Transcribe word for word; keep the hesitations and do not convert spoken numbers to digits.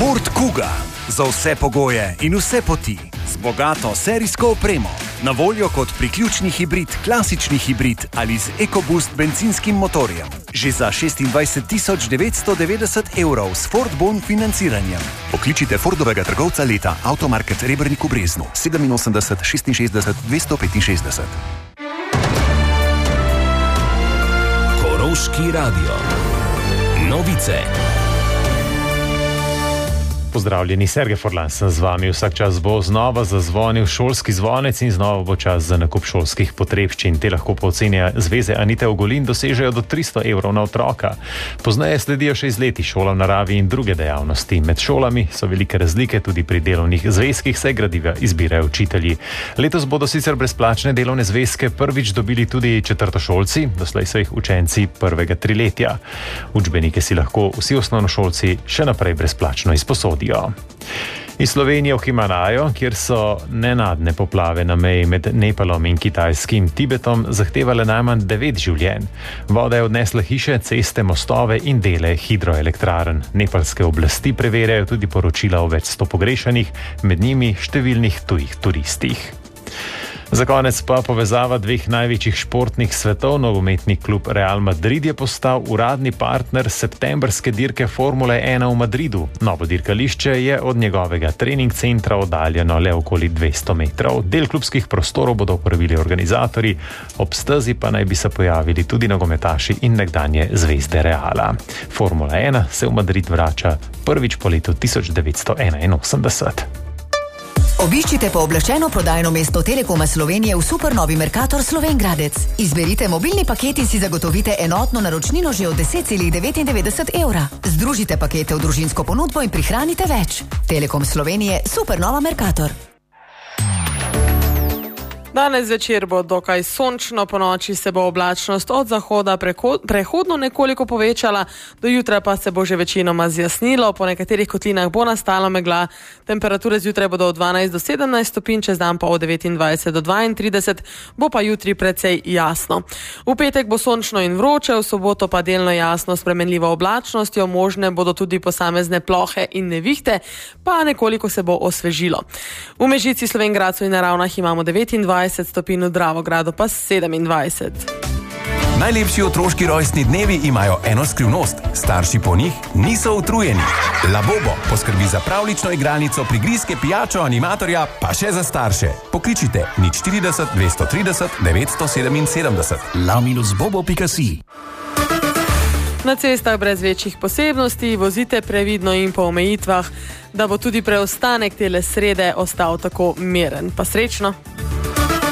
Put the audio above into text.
Ford Kuga. Za vse pogoje in vse poti. Z bogato serijsko opremo. Na voljo kot priključni hibrid, klasični hibrid ali z EcoBoost bencinskim motorjem. Že za šestindvajset tisoč devetsto devetdeset evrov s Ford Bon financiranjem. Pokličite Fordovega trgovca leta Automarket Rebernik v Breznu sedeminosemdeset šestinšestdeset dvesto petinšestdeset. Koroški radio. Novice. Pozdravljeni, Sergej Forlan sem z vami. Vsak čas bo znova zazvonil šolski zvonec in znova bo čas za nakup šolskih potrebščin. Te lahko po oceni Zveze Anite Ogulin dosežejo do tristo evrov na otroka. Pozneje sledijo še izleti, šola v naravi in druge dejavnosti. Med šolami so velike razlike tudi pri delovnih zvezkih, saj gradiva izbirajo učitelji. Letos bodo sicer brezplačne delovne zvezke prvič dobili tudi četrtošolci, doslej so jih učenci prvega triletja. Učbenike si lahko vsi osnovnošolci še naprej brezplačno izposodijo. Iz Slovenije v Himalajo, kjer so nenadne poplave na meji med Nepalom in kitajskim Tibetom zahtevale najmanj devet življenj. Voda je odnesla hiše, ceste, mostove in dele hidroelektrarn. Nepalske oblasti preverjajo tudi poročila o več sto pogrešanih, med njimi številnih tujih turistih. Za konec pa povezava dveh največjih športnih svetov. Nogometni klub Real Madrid je postal uradni partner septembrske dirke Formule ena v Madridu. Novo dirkališče je od njegovega trening centra oddaljeno le okoli dvesto metrov. Del klubskih prostorov bodo uporabili organizatorji, ob stezi pa naj bi se pojavili tudi nogometaši in nekdanje zvezde Reala. Formula ena se v Madrid vrača prvič po letu tisoč devetsto enainosemdeset. Obiščite pooblaščeno prodajno mesto Telekoma Slovenije v supernovi Mercator Slovenj Gradec. Izberite mobilni paket in si zagotovite enotno naročnino že od deset celih devetindevetdeset evra. Združite pakete v družinsko ponudbo in prihranite več. Telekom Slovenije, supernova Mercator. Danes večer bo dokaj sončno, po noči se bo oblačnost od zahoda preko, prehodno nekoliko povečala, do jutra pa se bo že večinoma zjasnilo, po nekaterih kotlinah bo nastala megla, temperature zjutraj bodo od dvanajst do sedemnajst stopinj, čez dan pa od devetindvajset do dvaintrideset, bo pa jutri precej jasno. V petek bo sončno in vroče, v soboto pa delno jasno s spremenljivo oblačnostjo, možne bodo tudi posamezne plohe in nevihte, pa nekoliko se bo osvežilo. V Mežici, Slovenj Gradcu in na Ravnah imamo devetindvajset stopinj, v Dravogradu pa sedemindvajset. Najlepši otroški rojstni dnevi imajo eno skrivnost. Starši po njih niso utrujeni. Labobo poskrbi za pravlično igralnico, prigrizke, pijačo, animatorja, pa še za starše. Pokličite nič štirideset dvesto trideset devetsto sedeminsedemdeset. la minus bobo pika si. Na cestah brez večjih posebnosti, vozite previdno in po omejitvah, da bo tudi preostanek tele srede ostal tako miren. Pa srečno!